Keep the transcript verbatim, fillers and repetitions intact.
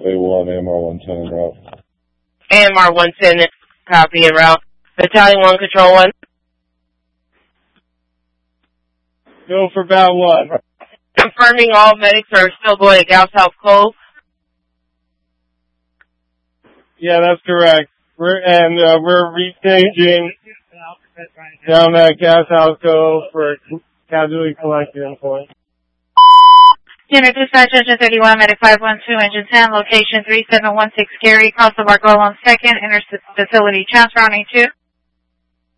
A one, A M R one ten en route. A M R one ten, copy en route. Battalion one, Control one. Go for Battle one. Confirming all medics are still going to Gauss House Cove. Yeah, that's correct. We're, and uh, we're restaging down at Gas House Cove for casualty collection point. Unit Dispatch, Engine thirty-one, Medic five one two, Engine ten, location three seven one six Gary, cross the Mark on second, inter facility transfer on A two.